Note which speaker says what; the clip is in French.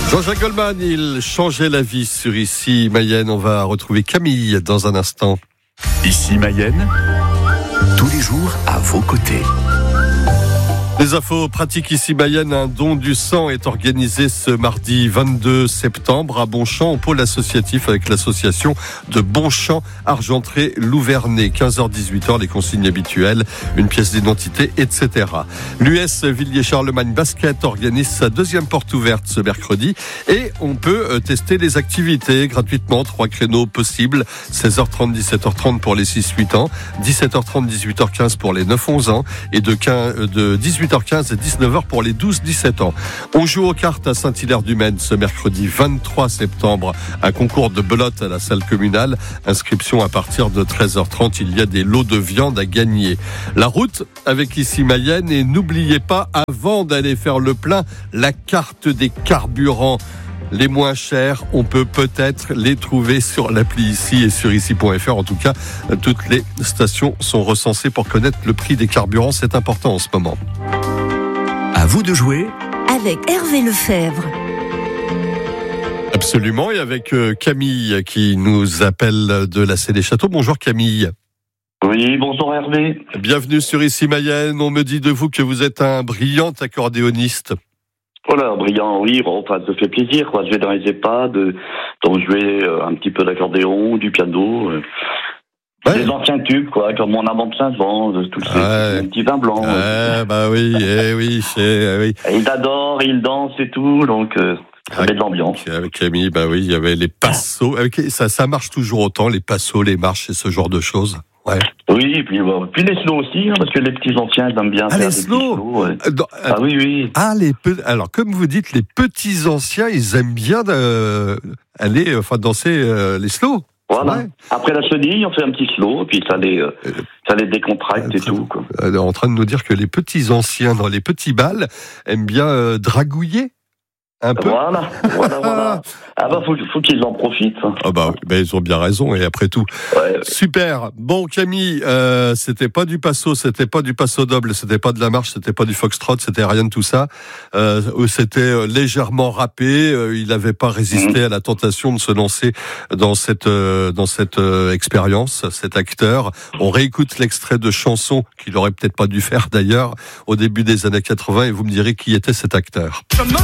Speaker 1: Jean-Jacques Goldman, il changeait la vie sur Ici Mayenne. On va retrouver Camille dans un instant.
Speaker 2: Ici Mayenne, tous les jours à vos côtés.
Speaker 1: Les infos pratiques Ici Mayenne, un don du sang est organisé ce mardi 22 septembre à Bonchamp au pôle associatif avec l'association de Bonchamp Argentré-Louvernay. 15h-18h, les consignes habituelles, une pièce d'identité, etc. L'US Villiers-Charlemagne Basket organise sa deuxième porte ouverte ce mercredi et on peut tester les activités gratuitement. 3 créneaux possibles, 16h30, 17h30 pour les 6-8 ans, 17h30, 18h15 pour les 9-11 ans et de 18h15 et 19h pour les 12-17 ans. On joue aux cartes à Saint-Hilaire-du-Maine ce mercredi 23 septembre. Un concours de belote à la salle communale. Inscription à partir de 13h30. Il y a des lots de viande à gagner. La route avec Ici Mayenne et n'oubliez pas, avant d'aller faire le plein, la carte des carburants. Les moins chers, on peut peut-être les trouver sur l'appli Ici et sur ici.fr. En tout cas, toutes les stations sont recensées pour connaître le prix des carburants. C'est important en ce moment.
Speaker 2: À vous de jouer
Speaker 3: avec Hervé Lefebvre.
Speaker 1: Absolument, et avec Camille qui nous appelle de la Cé-des-Châteaux. Bonjour Camille.
Speaker 4: Oui, bonjour Hervé.
Speaker 1: Bienvenue sur Ici Mayenne. On me dit de vous que vous êtes un brillant accordéoniste.
Speaker 4: Voilà, brillant, oui, enfin, ça fait plaisir, quoi. Je vais dans les EHPAD, donc je vais un petit peu d'accordéon, du piano, des anciens tubes, quoi, comme mon amant de Saint-Jean, tout ce petit vin blanc.
Speaker 1: Bah oui, oui.
Speaker 4: Il adore, il danse et tout, donc ça met de l'ambiance.
Speaker 1: Avec Camille, bah oui, il y avait les passos. Ça marche toujours autant, les passos, les marches et ce genre de choses. Ouais.
Speaker 4: Oui, et puis les slows aussi, parce que les petits anciens, ils aiment bien faire
Speaker 1: les
Speaker 4: des
Speaker 1: slows.
Speaker 4: Oui.
Speaker 1: Alors, comme vous dites, les petits anciens, ils aiment bien aller danser les slows.
Speaker 4: Voilà.
Speaker 1: Ouais.
Speaker 4: Après la chenille, on fait un petit slow, puis ça les décontracte et tout, quoi.
Speaker 1: En train de nous dire que les petits anciens, dans les petits bals, aiment bien dragouiller. Un peu.
Speaker 4: Voilà. Ah bah faut qu'ils en profitent.
Speaker 1: Ah bah ils ont bien raison, et après tout.
Speaker 4: Ouais.
Speaker 1: Super. Bon Camille, c'était pas du passo, c'était pas du passo double, c'était pas de la marche, c'était pas du foxtrot, c'était rien de tout ça. C'était légèrement rappé. Il n'avait pas résisté à la tentation de se lancer dans cette expérience, cet acteur. On réécoute l'extrait de chanson qu'il aurait peut-être pas dû faire d'ailleurs au début des années 80 et vous me direz qui était cet acteur.